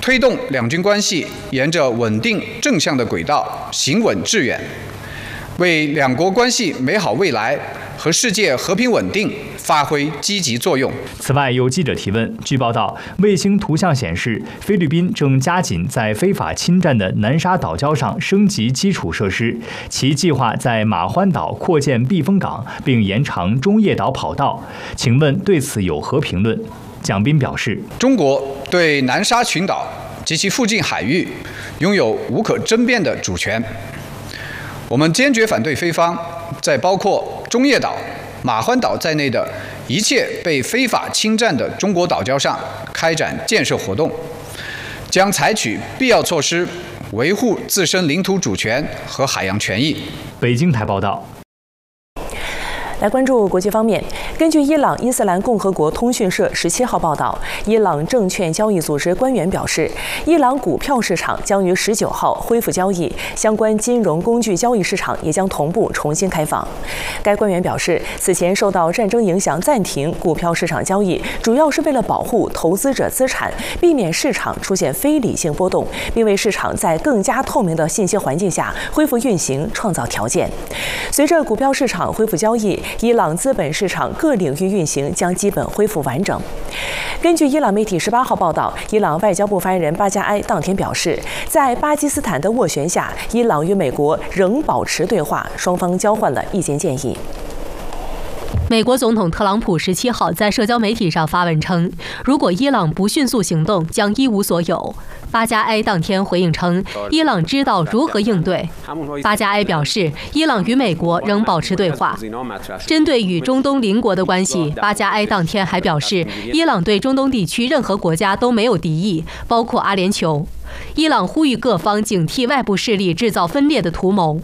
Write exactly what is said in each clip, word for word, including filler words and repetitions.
推动两军关系沿着稳定正向的轨道行稳致远，为两国关系美好未来和世界和平稳定发挥积极作用。 此外，有记者提问，据报道，卫星图像显示，菲律宾正加紧在非法侵占的南沙岛礁上升级基础设施，其计划在马欢岛扩建避风港，并延长中业岛跑道。请问对此有何评论？蒋斌表示， 中国对南沙群岛及其附近海域拥有无可争辩的主权，我们坚决反对菲方在包括中业岛、马欢岛在内的一切被非法侵占的中国岛礁上开展建设活动，将采取必要措施维护自身领土主权和海洋权益。 北京台报道。 来关注国际方面，根据伊朗伊斯兰共和国通讯社十七号报道，伊朗证券交易组织官员表示，伊朗股票市场将于十九号恢复交易，相关金融工具交易市场也将同步重新开放。该官员表示，此前受到战争影响暂停股票市场交易，主要是为了保护投资者资产，避免市场出现非理性波动，并为市场在更加透明的信息环境下恢复运行创造条件。随着股票市场恢复交易，伊朗资本市场各领域运行将基本恢复完整。根据伊朗媒体十八号报道，伊朗外交部发言人巴加埃当天表示，在巴基斯坦的斡旋下，伊朗与美国仍保持对话，双方交换了意见建议。 美国总统特朗普十七号在社交媒体上发文称，如果伊朗不迅速行动，将一无所有。巴加埃当天回应称，伊朗知道如何应对。巴加埃表示，伊朗与美国仍保持对话。针对与中东邻国的关系，巴加埃当天还表示，伊朗对中东地区任何国家都没有敌意，包括阿联酋。伊朗呼吁各方警惕外部势力制造分裂的图谋。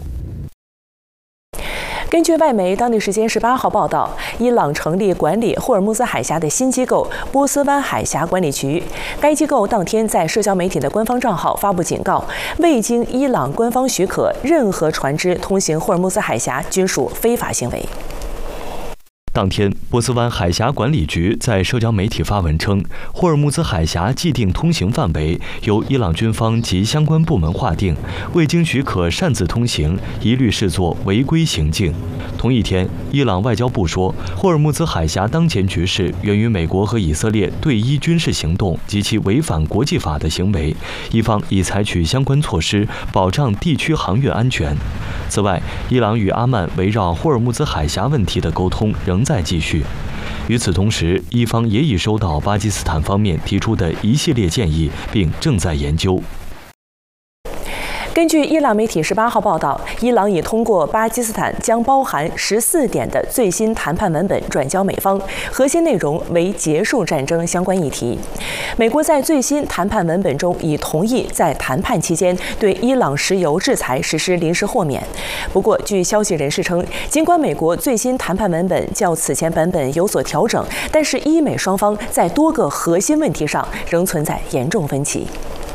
根据外媒当地时间十八号报道，伊朗成立管理霍尔木兹海峡的新机构波斯湾海峡管理局。该机构当天在社交媒体的官方账号发布警告，未经伊朗官方许可，任何船只通行霍尔木兹海峡均属非法行为。 当天，波斯湾海峡管理局在社交媒体发文称，霍尔木兹海峡既定通行范围由伊朗军方及相关部门划定，未经许可擅自通行，一律视作违规行径。同一天，伊朗外交部说，霍尔木兹海峡当前局势源于美国和以色列对伊军事行动及其违反国际法的行为，伊方已采取相关措施保障地区航运安全。此外，伊朗与阿曼围绕霍尔木兹海峡问题的沟通仍在继续。与此同时，伊方也已收到巴基斯坦方面提出的一系列建议，并正在研究。 根据伊朗媒体十八号报道，伊朗已通过巴基斯坦将包含十四点的最新谈判文本转交美方，核心内容为结束战争相关议题。美国在最新谈判文本中已同意在谈判期间对伊朗石油制裁实施临时豁免。不过，据消息人士称，尽管美国最新谈判文本较此前版本有所调整，但是伊美双方在多个核心问题上仍存在严重分歧。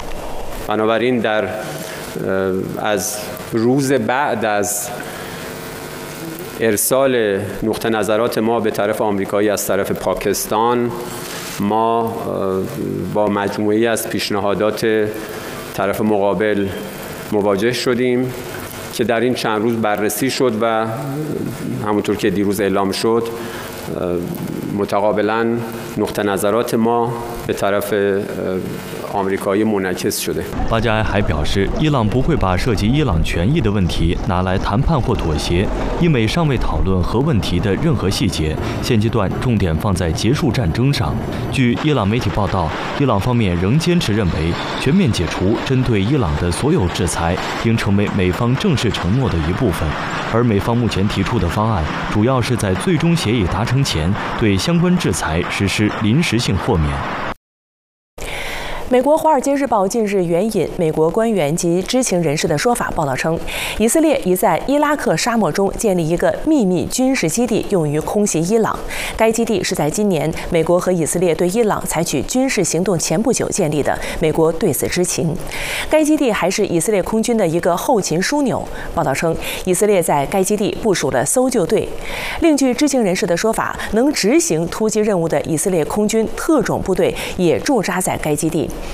از روز بعد از ارسال نقطه نظرات ما به طرف آمریکایی از طرف پاکستان ما با مجموعه‌ای از پیشنهادات طرف مقابل مواجه شدیم که در این چند روز بررسی شد و همونطور که دیروز اعلام شد متقابلا نقطه نظرات ما به طرف آمریکایی منعکس شده。 巴加埃还表示，伊朗不会把涉及伊朗权益的问题拿来谈判或妥协，伊美尚未讨论核问题的任何细节，现阶段重点放在结束战争上。据伊朗媒体报道，伊朗方面仍坚持认为，全面解除针对伊朗的所有制裁应成为美方正式承诺的一部分，而美方目前提出的方案主要是在最终协议达成前对相关制裁实施临时性豁免。 美国《华尔街日报》近日援引美国官员及知情人士的说法，报道称，以色列已在伊拉克沙漠中建立一个秘密军事基地，用于空袭伊朗。该基地是在今年美国和以色列对伊朗采取军事行动前不久建立的，美国对此知情。该基地还是以色列空军的一个后勤枢纽。报道称，以色列在该基地部署了搜救队。另据知情人士的说法，能执行突击任务的以色列空军特种部队也驻扎在该基地。